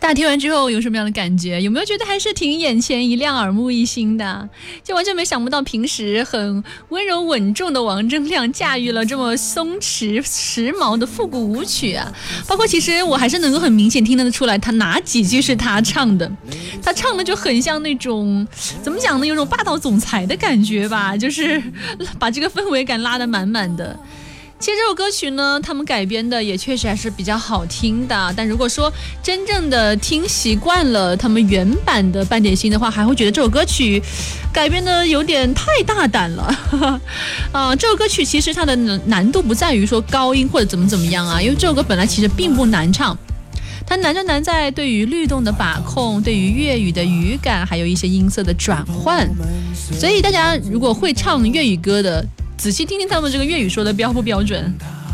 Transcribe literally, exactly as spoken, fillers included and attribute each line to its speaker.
Speaker 1: 大家听完之后有什么样的感觉？有没有觉得还是挺眼前一亮、耳目一新的？就完全没想不到平时很温柔稳重的王铮亮驾驭了这么松弛时髦的复古舞曲啊！包括其实我还是能够很明显听得出来，他哪几句是他唱的，他唱的就很像那种怎么讲呢，有种霸道总裁的感觉吧，就是把这个氛围感拉得满满的。其实这首歌曲呢，他们改编的也确实还是比较好听的，但如果说真正的听习惯了他们原版的半点心的话，还会觉得这首歌曲改编的有点太大胆了。啊，这首歌曲其实它的难度不在于说高音或者怎么怎么样啊，因为这首歌本来其实并不难唱，它难就难在对于律动的把控，对于粤语的语感，还有一些音色的转换。所以大家如果会唱粤语歌的，仔细听听他们这个粤语说的标不标准。